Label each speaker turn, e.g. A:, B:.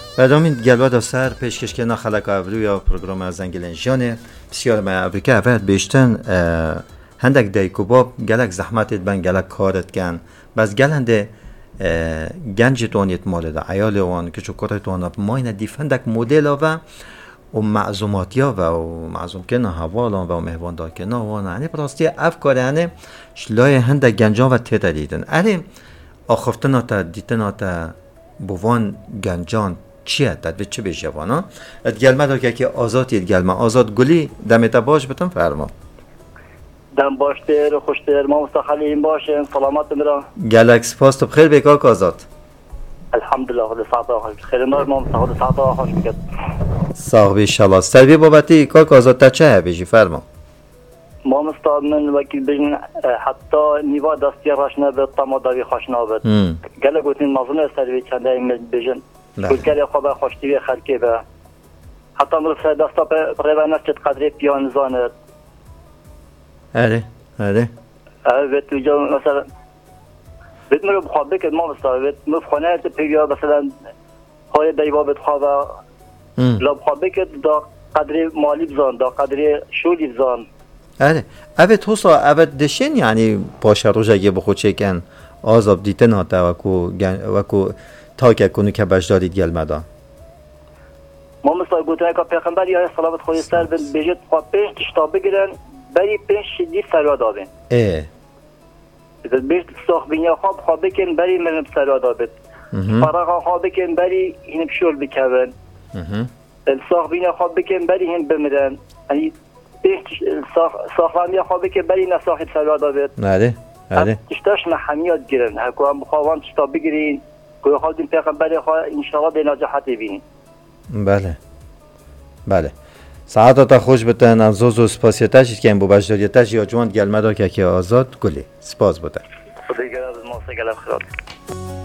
A: بعدامین گلوه سر پیشکش که نخلق اولو یا پروگرام از انگلین جانه بسیار معبرکه اول بیشتن هندک دیکوباب گلک زحمتت بن گلک کارت کن بس گلنده گنج توانیت مال ده عیال وان که چو کارت وان ماین دیفندک مدل و معزوماتیا و معزوم که نه حوالا و مهوان دا که نه وانا یعنی براستی افکاره هنه شلای هندک گنجان و تیتا دیدن اره آخفتنا تا دیتنا تا بوان گنجان چیه تدوی چه بیش جوانا ادگلمه دا که آزاد ادگلمه آزاد گلی دمتا باش بتن فرما
B: دم باشتر خوشتر ما مستخلیم باشه سلامت مرا
A: گلکس پاست بخیر بکاک آزاد
B: الحمدلله خود ساعت آخر خیر ما مستخل ساعت آخر میکرد
A: صاحب انشالله سروی بابتی کاک آزاد تا چه بیشی فرما
B: ما مستعد من وکیل بجن حتی نیوا دستی راشنه به تماداوی خوشنا بد گله گوتین مظنه سروی چنده این بجن گل خواب خوشتی خلکی به حتی مرد دستا پریوه نفچت قدری پیان زاند
A: آره
B: بیت ویجا مثلا بیت مرو بخواب بکد ما مستعد بیت مفخانه پیگیا مثلا های دیوا بیت خوابه لا بخواب بکد دا قدری مالی بزان دا قدری شولی بزان
A: آره اوه توسا اوه دشین یعنی پاشه روش اگه بخود چکن آزاب دیتن آتا وکو تاکه کنو که بجدادید گلمه دا
B: ما مثلا گوتنه که پیغمبر یا صلوات خودی سر بجد خواه پیش تشتا بگیرن بری پیش شدید سروا دابین بیشت ساخ بینیا خواب بکن بری مرم سروا دابید فراغا خواب بکن بری این بشول بکن ساخ بینیا خواب بکن بری هم بمرن یعنی بیشت ساخلامی خواب بکن بری نساخت سروا دابید تشتاش محمیات گیرن هکو هم بخواهان تشتا بگیرین که خواهدین پیغمبر خواه انشاءالله به ناجحتی بینین
A: بله ساعت خوش بتن افزوز و سپاسیتش که این بو بجداریتش یا جوان گلمه دا که آزاد گلی سپاس بتن
B: خدا گرد از ما سگلم خیرات